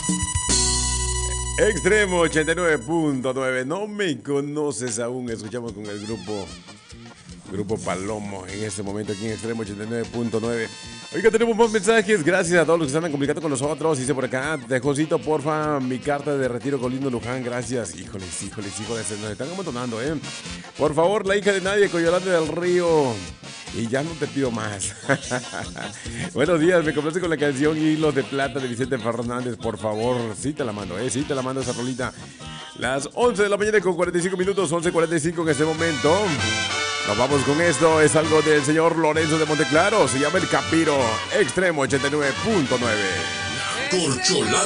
Extremo 89.9. No me conoces aún. Escuchamos con el Grupo Palomo en este momento aquí en Extremo 89.9. Oiga, tenemos más mensajes. Gracias a todos los que se están comunicando con nosotros. Dice por acá, Tejosito, porfa, mi carta de retiro con Lindo Luján. Gracias. Híjoles, nos están abandonando, ¿eh? Por favor, la hija de nadie con Yolanda del Río. Y ya no te pido más. Buenos días, me complace con la canción Hilos de Plata de Vicente Fernández. Por favor, sí te la mando, sí te la mando esa rolita. Las 11 de la mañana con 45 minutos, 11:45 en este momento. Nos vamos con esto, es algo del señor Lorenzo de Monteclaro, se llama El Capiro, Extremo 89.9. Corcholata.